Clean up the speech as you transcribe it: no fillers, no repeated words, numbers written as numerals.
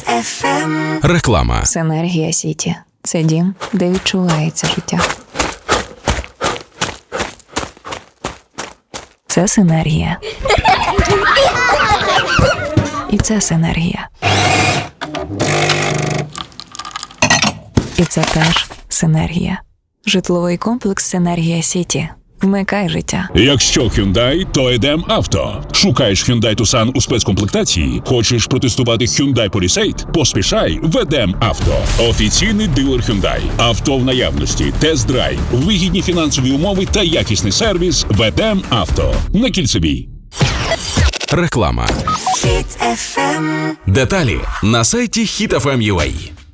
Реклама. Синергія Сіті. Це дім, де відчувається життя. Це синергія. І це синергія. І це теж синергія. Житловий комплекс «Синергія Сіті». Вмикай життя. Якщо Hyundai, то Едем Авто. Шукаєш Hyundai Tucson у спецкомплектації? Хочеш протестувати Hyundai Palisade? Поспішай в Едем Авто. Офіційний дилер Hyundai. Авто в наявності, тест-драйв, вигідні фінансові умови та якісний сервіс в Едем Авто. На Кільцевій. Реклама. Деталі на сайті HitFM.ua.